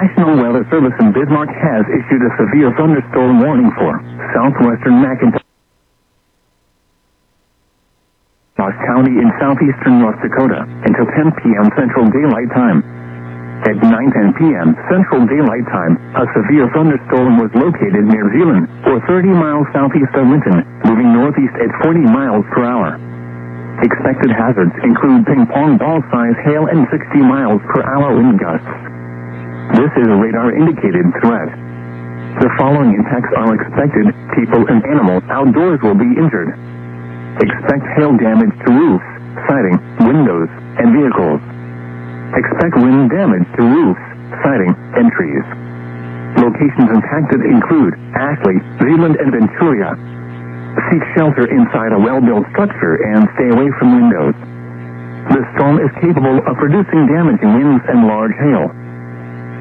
National Weather Service in Bismarck has issued a severe thunderstorm warning for southwestern McIntosh County in southeastern North Dakota until 10 p.m. Central Daylight Time. At 9:10 p.m. Central Daylight Time, a severe thunderstorm was located near Zeeland, or 30 miles southeast of Linton, moving northeast at 40 miles per hour. Expected hazards include ping-pong ball-size hail and 60 miles per hour wind gusts. This is a radar-indicated threat. The following impacts are expected. People and animals outdoors will be injured. Expect hail damage to roofs, siding, windows, and vehicles. Expect wind damage to roofs, siding, and trees. Locations impacted include Ashley, Zeeland, and Venturia. Seek shelter inside a well-built structure and stay away from windows. The storm is capable of producing damaging winds and large hail.